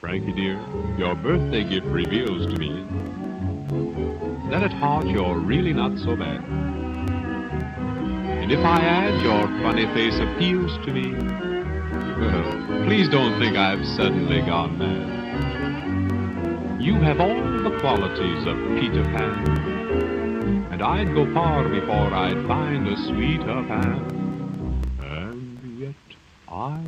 Frankie dear, your birthday gift reveals to me that at heart you're really not so bad. And if I add your funny face appeals to me, well, please don't think I've suddenly gone mad. You have all the qualities of Peter Pan, and I'd go far before I'd find a sweeter Pan. And yet I